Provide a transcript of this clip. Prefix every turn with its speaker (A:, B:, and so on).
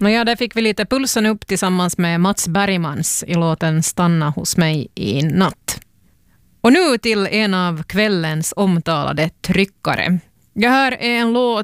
A: Nåja, där fick vi lite pulsen upp tillsammans med Mats Bergmans i låten Stanna hos mig i natt. Och nu till en av kvällens omtalade tryckare. Det här är en låt